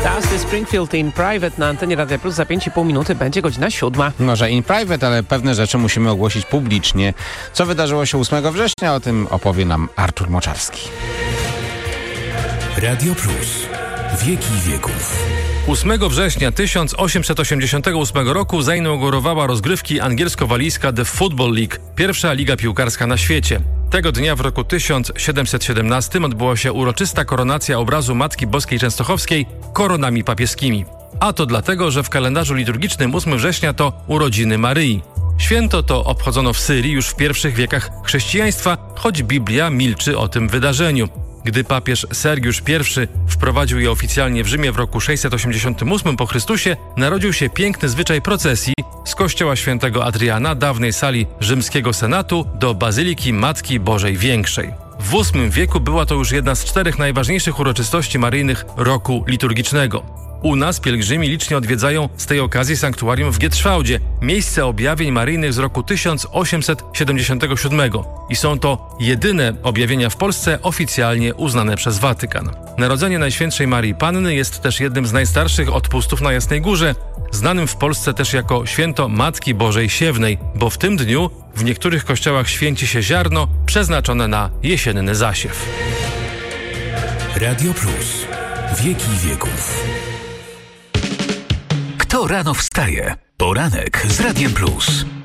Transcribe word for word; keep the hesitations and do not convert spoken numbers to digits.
Dusty Springfield in Private na antenie Radia Plus. Za pięć i pół minuty będzie godzina siódma. Może in private, ale pewne rzeczy musimy ogłosić publicznie. Co wydarzyło się ósmego września? O tym opowie nam Artur Moczarski. Radio Plus. Wieki wieków. ósmego września tysiąc osiemset osiemdziesiątego ósmego roku zainaugurowała rozgrywki angielsko-walijska The Football League, pierwsza liga piłkarska na świecie. Tego dnia w roku tysiąc siedemset siedemnastym odbyła się uroczysta koronacja obrazu Matki Boskiej Częstochowskiej koronami papieskimi. A to dlatego, że w kalendarzu liturgicznym ósmego września to urodziny Maryi. Święto to obchodzono w Syrii już w pierwszych wiekach chrześcijaństwa, choć Biblia milczy o tym wydarzeniu. Gdy papież Sergiusz I wprowadził je oficjalnie w Rzymie w roku sześćset osiemdziesiątym ósmym po Chrystusie, narodził się piękny zwyczaj procesji z kościoła świętego Adriana, dawnej sali rzymskiego senatu, do Bazyliki Matki Bożej Większej. W ósmym wieku była to już jedna z czterech najważniejszych uroczystości maryjnych roku liturgicznego. U nas pielgrzymi licznie odwiedzają z tej okazji sanktuarium w Gietrzwałdzie, miejsce objawień maryjnych z roku tysiąc osiemset siedemdziesiątego siódmego. I są to jedyne objawienia w Polsce oficjalnie uznane przez Watykan. Narodzenie Najświętszej Maryi Panny jest też jednym z najstarszych odpustów na Jasnej Górze, znanym w Polsce też jako święto Matki Bożej Siewnej, bo w tym dniu w niektórych kościołach święci się ziarno przeznaczone na jesienny zasiew. Radio Plus. Wieki wieków. Kto rano wstaje? Poranek z Radiem Plus.